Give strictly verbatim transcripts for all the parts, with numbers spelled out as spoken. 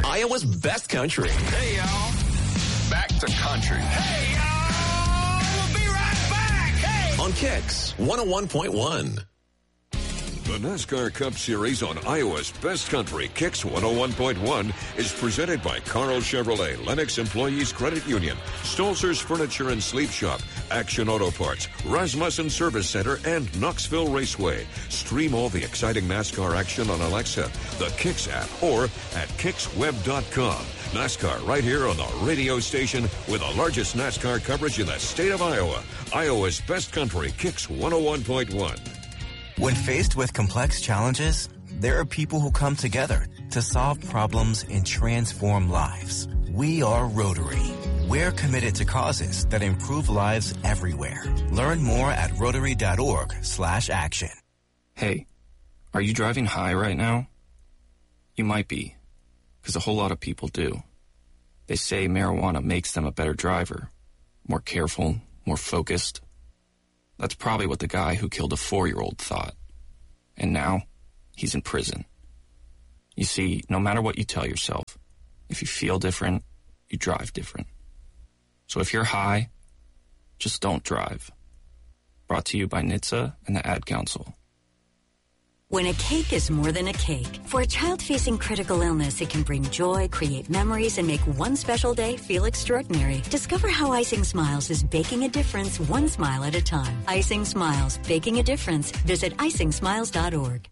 Iowa's best country. Hey, y'all. Back to country. Hey, y'all. We'll be right back. Hey. On Kicks one oh one point one. The NASCAR Cup Series on Iowa's Best Country, Kicks one oh one point one, is presented by Carl Chevrolet, Lennox Employees Credit Union, Stolzer's Furniture and Sleep Shop, Action Auto Parts, Rasmussen Service Center, and Knoxville Raceway. Stream all the exciting NASCAR action on Alexa, the Kicks app, or at kicks web dot com. NASCAR right here on the radio station with the largest NASCAR coverage in the state of Iowa. Iowa's Best Country, Kicks one oh one point one. When faced with complex challenges, there are people who come together to solve problems and transform lives. We are Rotary. We're committed to causes that improve lives everywhere. Learn more at rotary dot org slash action. Hey, are you driving high right now? You might be, because a whole lot of people do. They say marijuana makes them a better driver, more careful, more focused. That's probably what the guy who killed a four-year-old thought. And now, he's in prison. You see, no matter what you tell yourself, if you feel different, you drive different. So if you're high, just don't drive. Brought to you by N H T S A and the Ad Council. When a cake is more than a cake, for a child facing critical illness, it can bring joy, create memories, and make one special day feel extraordinary. Discover how Icing Smiles is baking a difference one smile at a time. Icing Smiles, baking a difference. Visit icing smiles dot org.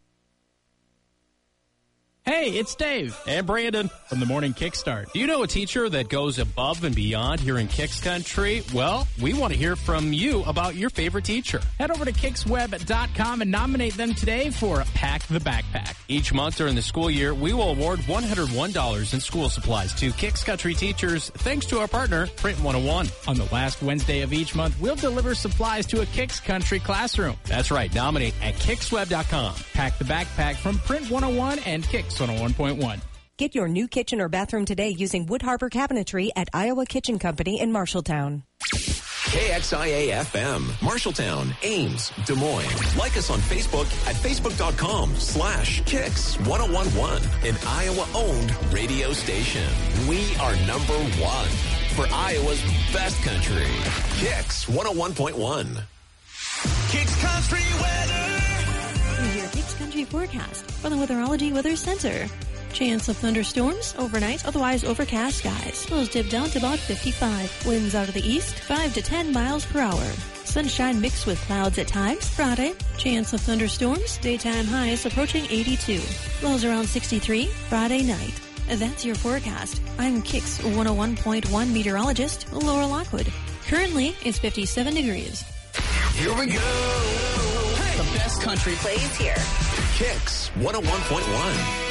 Hey, it's Dave and Brandon from the Morning Kickstart. Do you know a teacher that goes above and beyond here in Kicks Country? Well, we want to hear from you about your favorite teacher. Head over to kicks web dot com and nominate them today for Pack the Backpack. Each month during the school year, we will award one hundred one dollars in school supplies to Kicks Country teachers thanks to our partner, Print one oh one. On the last Wednesday of each month, we'll deliver supplies to a Kicks Country classroom. That's right, nominate at kicks web dot com. Pack the Backpack from Print one oh one and Kicks one oh one point one. Get your new kitchen or bathroom today using Wood Harbor Cabinetry at Iowa Kitchen Company in Marshalltown. K X I A F M, Marshalltown, Ames, Des Moines. Like us on Facebook at facebook dot com slash kicks one oh one one, an Iowa-owned radio station. We are number one for Iowa's best country. Kicks one oh one point one. Kicks Country weather. Your Kicks Country forecast from the Weatherology Weather Center. Chance of thunderstorms overnight, otherwise overcast skies. Lows dip down to about fifty-five. Winds out of the east, five to ten miles per hour. Sunshine mixed with clouds at times. Friday, chance of thunderstorms. Daytime highs approaching eighty-two. Lows around sixty-three. Friday night. That's your forecast. I'm Kicks one oh one point one meteorologist Laura Lockwood. Currently, it's fifty-seven degrees. Here we go. The best country plays here. Kicks one oh one point one.